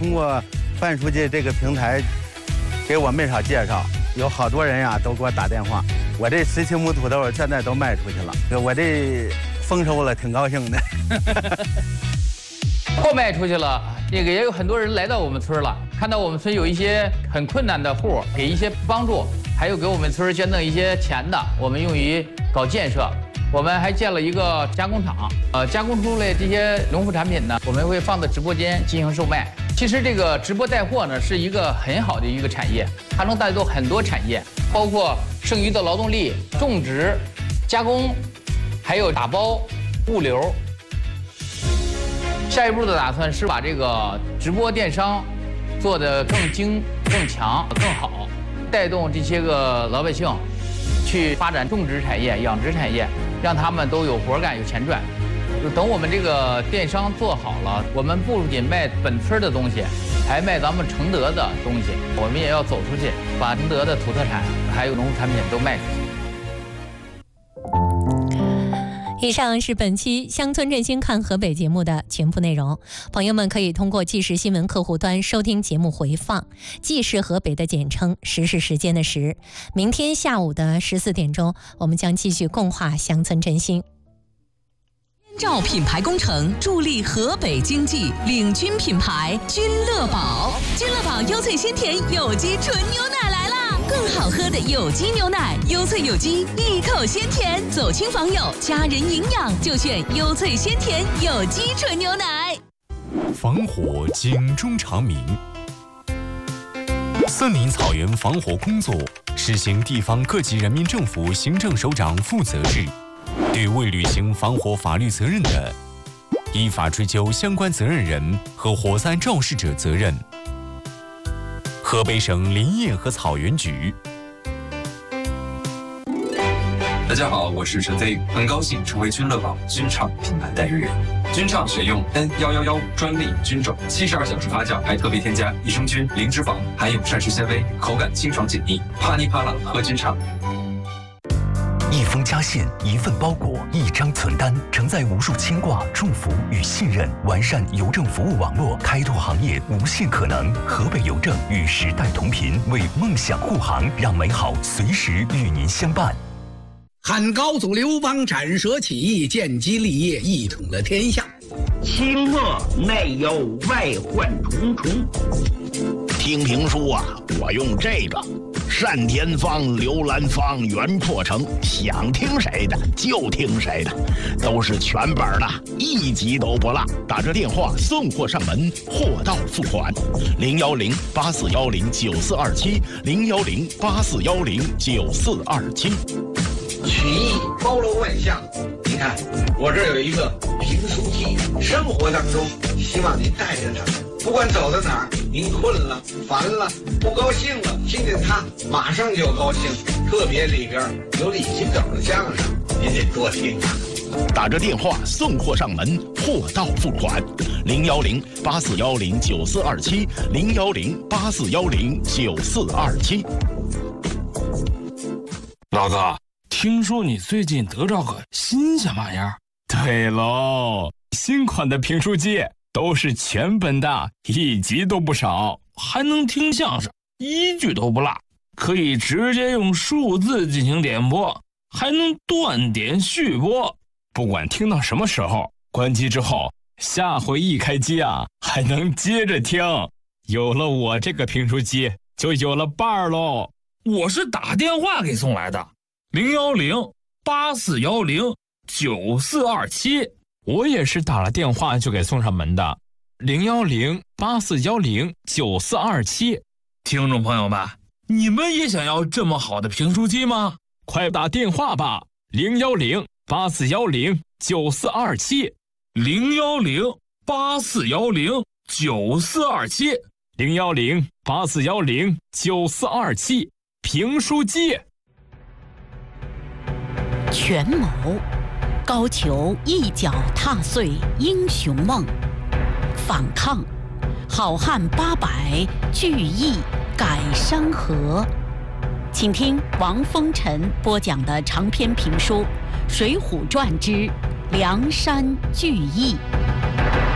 通过范书记这个平台，给我没少介绍，有好多人呀都给我打电话。我这17亩土豆现在都卖出去了，我这丰收了，挺高兴的。 货卖出去了，那个也有很多人来到我们村了，看到我们村有一些很困难的户，给一些帮助，还有给我们村捐赠一些钱的，我们用于搞建设。我们还建了一个加工厂，加工出来这些农副产品呢，我们会放到直播间进行售卖。其实这个直播带货呢，是一个很好的一个产业，它能带动很多产业，包括剩余的劳动力、种植、加工，还有打包、物流。下一步的打算是把这个直播电商做得更精、更强、更好，带动这些个老百姓去发展种植产业、养殖产业，让他们都有活干、有钱赚。等我们这个电商做好了，我们不仅卖本村的东西，还卖咱们承德的东西。我们也要走出去，把承德的土特产还有农副产品都卖出去。 以上是本期乡村振兴看河北节目的全部内容。朋友们可以通过纪实新闻客户端收听节目回放。纪实河北的简称，时是时间的时。明天下午的14点钟，我们将继续共话乡村振兴。 照品牌工程助力河北经济，领军品牌君乐宝。君乐宝优萃鲜甜有机纯牛奶来啦！更好喝的有机牛奶，优萃有机，一口鲜甜，走亲访友，家人营养就选优萃鲜甜有机纯牛奶。 防火警钟长鸣。森林草原防火工作实行地方各级人民政府行政首长负责制，对未履行防火法律责任的，依法追究相关责任人和火灾肇事者责任。河北省林业和草原局。 大家好，我是陈飞宇，很高兴成为君乐宝君畅品牌代言人。君畅选用 N111专利菌种，72小时发酵，还特别添加益生菌、零脂肪，含有膳食纤维，口感清爽解腻，啪哩啪啦喝君畅。 一封家信，一份包裹，一张存单，承载无数牵挂、祝福与信任，完善邮政服务网络，开拓行业无限可能。河北邮政与时代同频，为梦想护航，让美好随时与您相伴。 汉高祖刘邦斩蛇起义，建基立业，一统了天下。 清末内忧外患重重。听评书啊，我用这个。单田芳、刘兰芳、袁阔成，想听谁的就听谁的，都是全本的，一集都不落。打这电话送货上门，货到付款。010-8410-9427，010-8410-9427。 曲艺包罗万象，你看我这有一个评书机，生活当中希望您带着它，不管走到哪儿，您困了、烦了、不高兴了，听见它马上就高兴。特别里边有李金斗的相声，您得多听啊。 打着电话送货上门，货到付款。010-8410-9427，010-8410-9427。 老哥，听说你最近得着个新鲜玩意儿？ 对喽，新款的评书机都是全本的，一集都不少， 还能听相声，一句都不落，可以直接用数字进行点播，还能断点续播， 不管听到什么时候，关机之后，下回一开机啊，还能接着听。有了我这个评书机，就有了伴儿喽。 我是打电话给送来的，010-8410-9427。 我也是打了电话就给送上门的，010-8410-9427。 听众朋友们，你们也想要这么好的评书机吗？ 快打电话吧，010-8410-9427。 010-8410-9427。 010-8410-9427。评书机。 权谋，高俅一脚踏碎英雄梦；反抗，好汉800聚义改山河。请听王风尘播讲的长篇评书《水浒传之梁山聚义》。